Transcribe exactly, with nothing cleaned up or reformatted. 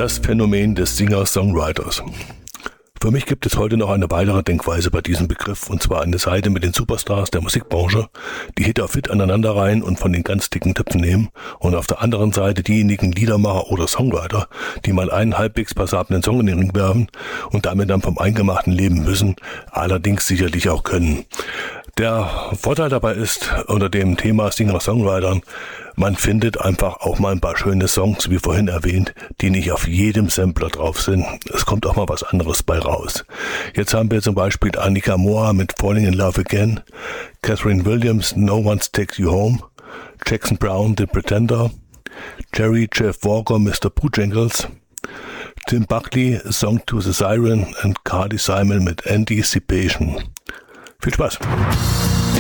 Das Phänomen des Singer-Songwriters. Für mich gibt es heute noch eine weitere Denkweise bei diesem Begriff, und zwar eine Seite mit den Superstars der Musikbranche, die Hit auf Hit aneinanderreihen und von den ganz dicken Töpfen nehmen, und auf der anderen Seite diejenigen Liedermacher oder Songwriter, die mal einen halbwegs passablen Song in den Ring werfen und damit dann vom Eingemachten leben müssen, allerdings sicherlich auch können. Der Vorteil dabei ist, unter dem Thema Singer-Songwritern, man findet einfach auch mal ein paar schöne Songs, wie vorhin erwähnt, die nicht auf jedem Sampler drauf sind. Es kommt auch mal was anderes bei raus. Jetzt haben wir zum Beispiel Annika Moa mit Falling in Love Again, Catherine Williams, No One's Takes You Home, Jackson Brown, The Pretender, Jerry Jeff Walker, Mister Bojangles, Tim Buckley, Song to the Siren und Carly Simon mit Anticipation. Viel Spaß!